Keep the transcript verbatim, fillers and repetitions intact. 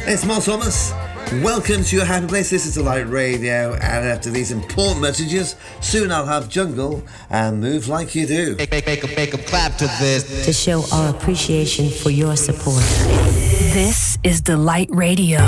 It's Mark Thomas. Welcome to your happy place. This is Delight Radio, and after these important messages, soon I'll have Jungle and Move Like You Do. Make, make, make, make a clap to this. To show our appreciation for your support. This is Delight Radio.